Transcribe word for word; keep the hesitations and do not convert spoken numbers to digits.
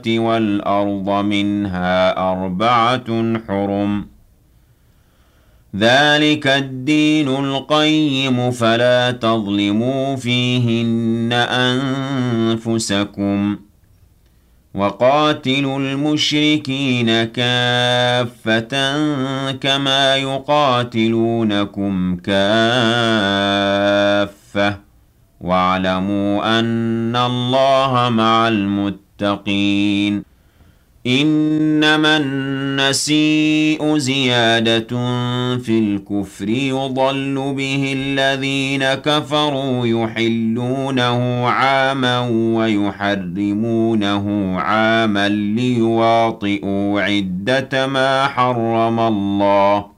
السماوات والأرض منها أربعة حرم ذلك الدين القيم فلا تظلموا فيهن أنفسكم وقاتلوا المشركين كافة كما يقاتلونكم كافة واعلموا أن الله مع المتقين إنما النسيء زيادة في الكفر يضل به الذين كفروا يحلونه عاما ويحرمونه عاما ليواطئوا عدة ما حرم الله